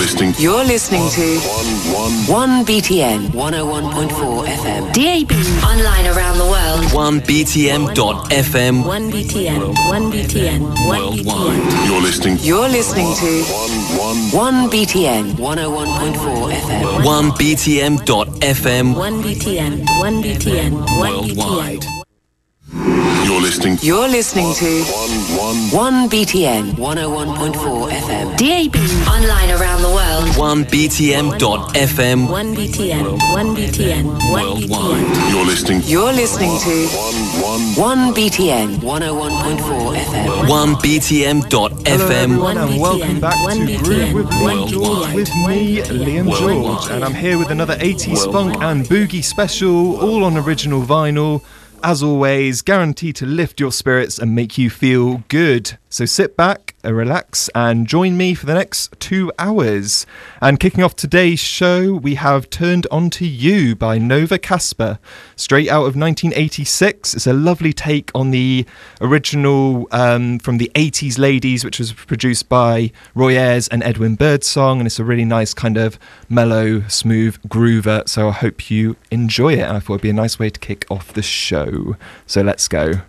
You're listening to 1BTN 101.4 FM. DAB. Online around the world. 1BTN.FM. 1BTN. 1BTN. 1BTN. You're listening to 1BTN 101.4 FM. 1BTN.FM. 1BTN. 1BTN. 1BTN. You're listening to 1BTN 101.4 FM. DAB. Online around the world. 1BTN.FM. 1BTN. 1BTN. 1BTN. You're listening to 1BTN 101.4 FM. 1BTN.FM. Hello everyone and welcome back to Groove with Liam George with me, Liam George, and I'm here with another 80s funk and boogie special, all on original vinyl. As always, guaranteed to lift your spirits and make you feel good. So sit back, relax, and join me for the next 2 hours. And kicking off today's show, we have Turned On To You by Nova Casper, straight out of 1986. It's a lovely take on the original from the 80s Ladies, which was produced by Roy Ayers and Edwin Birdsong, and it's a really nice kind of mellow, smooth groover, so I hope you enjoy it. I thought it'd be a nice way to kick off the show. So let's go.